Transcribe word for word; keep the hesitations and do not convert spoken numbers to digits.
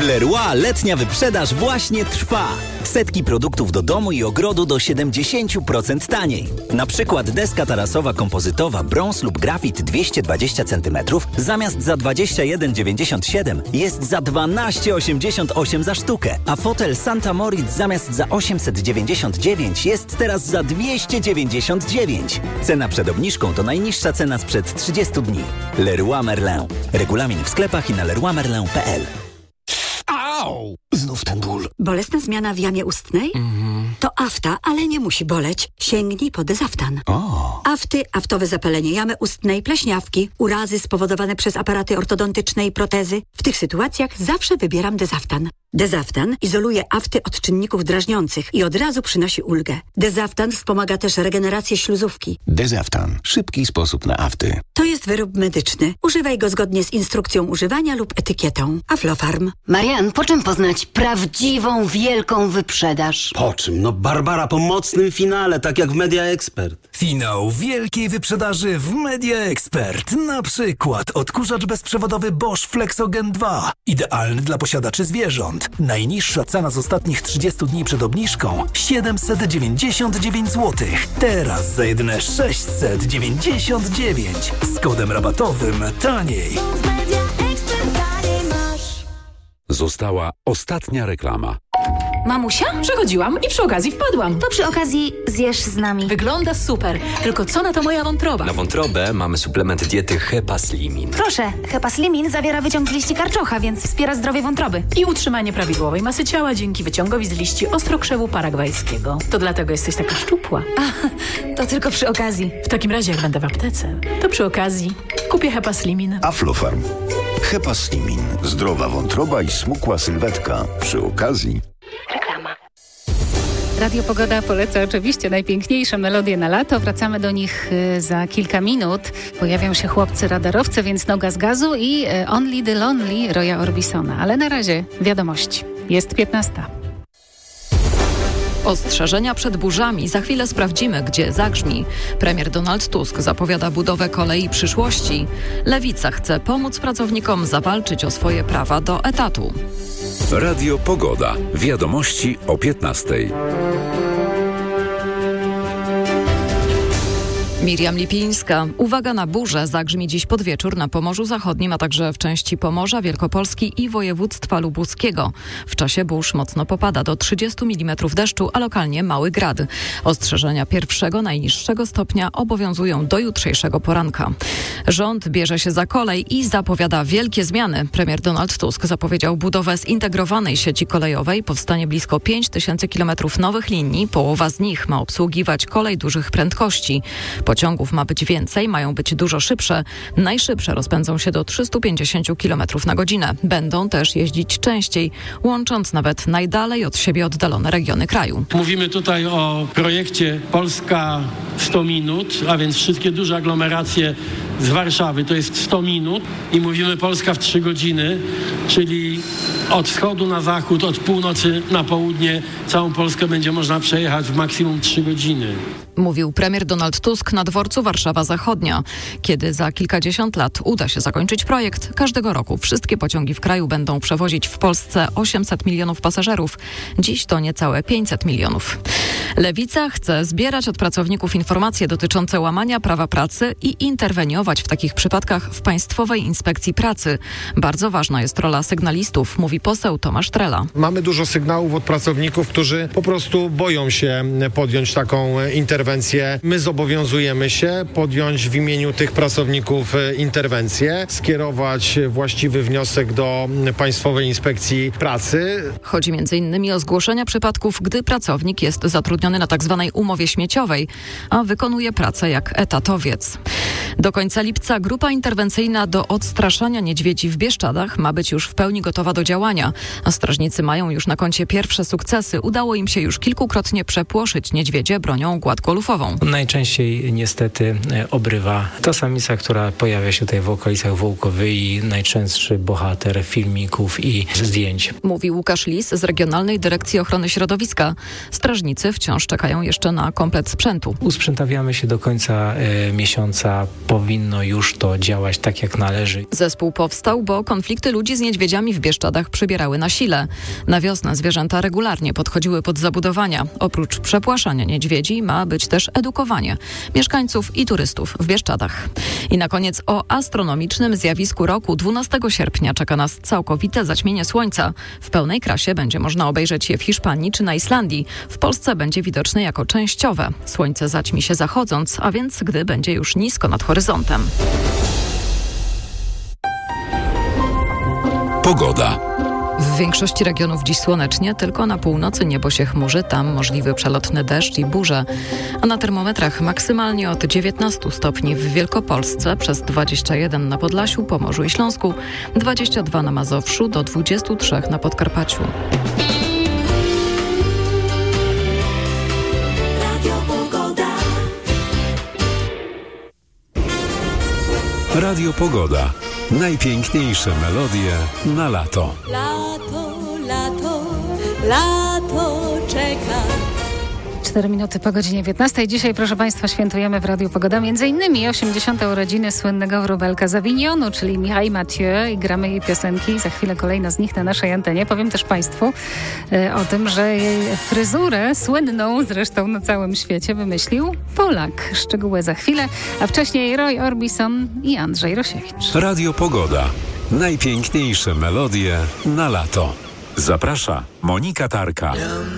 Leroy letnia wyprzedaż właśnie trwa. Setki produktów do domu i ogrodu do siedemdziesiąt procent taniej. Na przykład deska tarasowa kompozytowa brąz lub grafit dwieście dwadzieścia centymetrów zamiast za dwadzieścia jeden dziewięćdziesiąt siedem jest za dwanaście osiemdziesiąt osiem za sztukę, a fotel Santa Moritz zamiast za osiemset dziewięćdziesiąt dziewięć jest teraz za dwieście dziewięćdziesiąt dziewięć. Cena przed obniżką to najniższa cena sprzed trzydziestu dni. Leroy Merlin. Regulamin w sklepach i na leroy merlin kropka p l. Au! Znów ten ból. Bolesna zmiana w jamie ustnej? Mm. To afta, ale nie musi boleć. Sięgnij po Dezaftan. O. Afty, aftowe zapalenie jamy ustnej, pleśniawki, urazy spowodowane przez aparaty ortodontyczne i protezy. W tych sytuacjach zawsze wybieram Dezaftan. Dezaftan izoluje afty od czynników drażniących i od razu przynosi ulgę. Dezaftan wspomaga też regenerację śluzówki. Dezaftan. Szybki sposób na afty. To jest wyrób medyczny. Używaj go zgodnie z instrukcją używania lub etykietą. Aflofarm. Marian, po czym poznać prawdziwą, wielką wyprzedaż? Po czym? No Barbara po mocnym finale, tak jak w Media Expert. Finał wielkiej wyprzedaży w Media Expert. Na przykład odkurzacz bezprzewodowy Bosch Flexogen dwa. Idealny dla posiadaczy zwierząt. Najniższa cena z ostatnich trzydziestu dni przed obniżką siedemset dziewięćdziesiąt dziewięć złotych. Teraz za jedyne sześćset dziewięćdziesiąt dziewięć. Z kodem rabatowym taniej. Została ostatnia reklama. Mamusia? Przechodziłam i przy okazji wpadłam. To przy okazji zjesz z nami. Wygląda super, tylko co na to moja wątroba? Na wątrobę mamy suplement diety Hepaslimin. Proszę, Hepaslimin zawiera wyciąg z liści karczocha, więc wspiera zdrowie wątroby. I utrzymanie prawidłowej masy ciała dzięki wyciągowi z liści ostrokrzewu paragwajskiego. To dlatego jesteś taka szczupła. A, to tylko przy okazji. W takim razie jak będę w aptece, to przy okazji kupię Hepaslimin. Aflofarm. Hepaslimin. Zdrowa wątroba i smukła sylwetka. Przy okazji... Reklama. Radio Pogoda poleca oczywiście najpiękniejsze melodie na lato. Wracamy do nich za kilka minut. Pojawią się chłopcy radarowcy, więc noga z gazu i Only the Lonely Roya Orbisona. Ale na razie wiadomości. Jest piętnasta. Ostrzeżenia przed burzami. Za chwilę sprawdzimy, gdzie zagrzmi. Premier Donald Tusk zapowiada budowę kolei przyszłości. Lewica chce pomóc pracownikom zawalczyć o swoje prawa do etatu. Radio Pogoda. Wiadomości o piętnastej. Miriam Lipińska. Uwaga na burzę. Zagrzmi dziś pod wieczór na Pomorzu Zachodnim, a także w części Pomorza, Wielkopolski i województwa lubuskiego. W czasie burz mocno popada do trzydziestu milimetrów deszczu, a lokalnie mały grad. Ostrzeżenia pierwszego, najniższego stopnia obowiązują do jutrzejszego poranka. Rząd bierze się za kolej i zapowiada wielkie zmiany. Premier Donald Tusk zapowiedział budowę zintegrowanej sieci kolejowej. Powstanie blisko pięć tysięcy kilometrów nowych linii. Połowa z nich ma obsługiwać kolej dużych prędkości. Pociągów ma być więcej, mają być dużo szybsze. Najszybsze rozpędzą się do trzystu pięćdziesięciu kilometrów na godzinę. Będą też jeździć częściej, łącząc nawet najdalej od siebie oddalone regiony kraju. Mówimy tutaj o projekcie Polska sto minut, a więc wszystkie duże aglomeracje z Warszawy to jest sto minut i mówimy Polska w trzy godziny, czyli od wschodu na zachód, od północy na południe całą Polskę będzie można przejechać w maksimum trzy godziny. Mówił premier Donald Tusk na dworcu Warszawa Zachodnia. Kiedy za kilkadziesiąt lat uda się zakończyć projekt, każdego roku wszystkie pociągi w kraju będą przewozić w Polsce osiemset milionów pasażerów. Dziś to niecałe pięćset milionów. Lewica chce zbierać od pracowników informacje dotyczące łamania prawa pracy i interweniować w takich przypadkach w Państwowej Inspekcji Pracy. Bardzo ważna jest rola sygnalistów, mówi poseł Tomasz Trela. Mamy dużo sygnałów od pracowników, którzy po prostu boją się podjąć taką interwencję. My zobowiązujemy się podjąć w imieniu tych pracowników interwencję, skierować właściwy wniosek do Państwowej Inspekcji Pracy. Chodzi między innymi o zgłoszenia przypadków, gdy pracownik jest zatrudniony na tzw. umowie śmieciowej, a wykonuje pracę jak etatowiec. Do końca lipca grupa interwencyjna do odstraszania niedźwiedzi w Bieszczadach ma być już w pełni gotowa do działania, a strażnicy mają już na koncie pierwsze sukcesy. Udało im się już kilkukrotnie przepłoszyć niedźwiedzie bronią gładkolufową. Najczęściej niestety obrywa to samica, która pojawia się tutaj w okolicach Wołkowyi, najczęstszy bohater filmików i zdjęć. Mówi Łukasz Lis z Regionalnej Dyrekcji Ochrony Środowiska. Strażnicy wciąż czekają jeszcze na komplet sprzętu. Usprzętawiamy się do końca e, miesiąca. Powinno już to działać tak jak należy. Zespół powstał, bo konflikty ludzi z niedźwiedziami w Bieszczadach przybierały na sile. Na wiosnę zwierzęta regularnie podchodziły pod zabudowania. Oprócz przepłaszania niedźwiedzi ma być też edukowanie mieszkańców i turystów w Bieszczadach. I na koniec o astronomicznym zjawisku roku. dwunastego sierpnia czeka nas całkowite zaćmienie słońca. W pełnej krasie będzie można obejrzeć je w Hiszpanii czy na Islandii. W Polsce będzie widoczne jako częściowe. Słońce zaćmi się zachodząc, a więc gdy będzie już nisko nad horyzontem. Pogoda. W większości regionów dziś słonecznie, tylko na północy niebo się chmurzy, tam możliwy przelotny deszcz i burze. A na termometrach maksymalnie od dziewiętnastu stopni w Wielkopolsce, przez dwadzieścia jeden na Podlasiu, Pomorzu i Śląsku, dwadzieścia dwa na Mazowszu, do dwudziestu trzech na Podkarpaciu. Radio Pogoda. Najpiękniejsze melodie na lato. Lato, lato, lato czeka. cztery minuty po godzinie dziewiętnastej. Dzisiaj, proszę Państwa, świętujemy w Radiu Pogoda między innymi osiemdziesiąte urodziny słynnego wróbelka z Avignonu, czyli Mireille Mathieu, i gramy jej piosenki. Za chwilę kolejna z nich na naszej antenie. Powiem też Państwu y, o tym, że jej fryzurę, słynną zresztą na całym świecie, wymyślił Polak. Szczegóły za chwilę, a wcześniej Roy Orbison i Andrzej Rosiewicz. Radio Pogoda. Najpiękniejsze melodie na lato. Zaprasza Monika Tarka.